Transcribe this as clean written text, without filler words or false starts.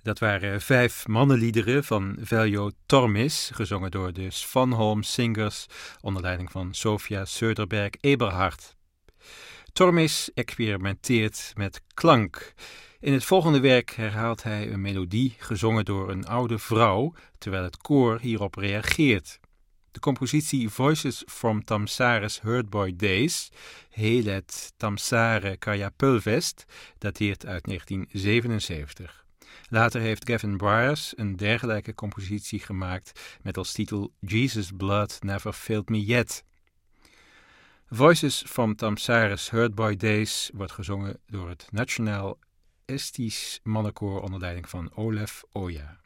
Dat waren 5 mannenliederen van Veljo Tormis, gezongen door de Svanholm Singers onder leiding van Sofia Söderberg-Eberhard. Tormis experimenteert met klank. In het volgende werk herhaalt hij een melodie gezongen door een oude vrouw, terwijl het koor hierop reageert. De compositie Voices from Tamsare's Herdboy Days, Helet Tamsare Karjapulvest, dateert uit 1977. Later heeft Gavin Bryars een dergelijke compositie gemaakt met als titel Jesus' Blood Never Failed Me Yet. Voices from Tamsare's Herdboy Days wordt gezongen door het Nationaal Estisch Mannenkoor onder leiding van Olaf Oja.